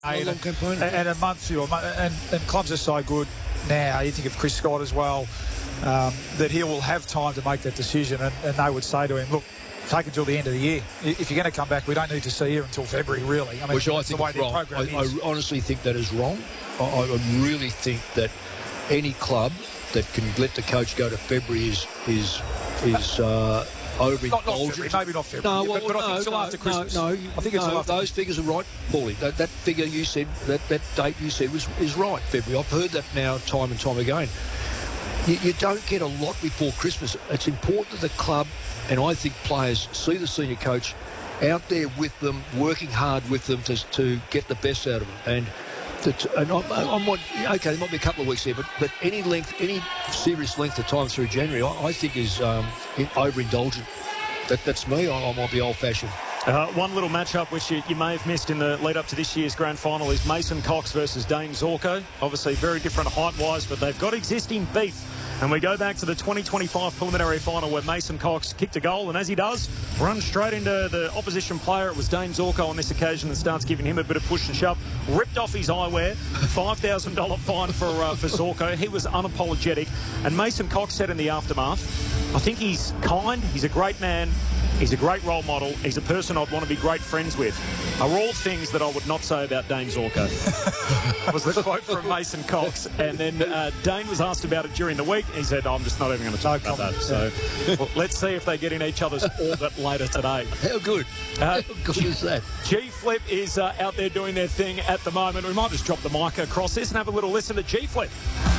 and a month, and clubs are so good now. You think of Chris Scott as well, that he will have time to make that decision, and they would say to him, look, take it till the end of the year. If you're going to come back, we don't need to see you until February, really. I mean, which I think is wrong. I honestly think that is wrong. I really think that any club that can let the coach go to February is overindulgent. Maybe not February. No, but I think until after Christmas. I think it's after. Those figures are right, Paulie. That figure you said, that date you said is right, February. I've heard that now time and time again. You don't get a lot before Christmas. It's important that the club, and I think players, see the senior coach out there with them, working hard with them to get the best out of them. And okay, there might be a couple of weeks there, but any serious length of time through January, I think is overindulgent. That's me. I might be old-fashioned. One little matchup which you may have missed in the lead-up to this year's grand final is Mason Cox versus Dane Zorko. Obviously very different height-wise, but they've got existing beef. And we go back to the 2025 preliminary final where Mason Cox kicked a goal, and as he does, runs straight into the opposition player. It was Dane Zorko on this occasion that starts giving him a bit of push and shove. Ripped off his eyewear, $5,000 fine for Zorko. He was unapologetic. And Mason Cox said in the aftermath, I think he's kind, he's a great man, he's a great role model, he's a person I'd want to be great friends with. Are all things that I would not say about Dane Zorko. Was the quote from Mason Cox. And then Dane was asked about it during the week. He said, I'm just not even going to talk about that. So let's see if they get in each other's orbit later today. How good? How good is that? G-Flip is out there doing their thing at the moment. We might just drop the mic across this and have a little listen to G-Flip.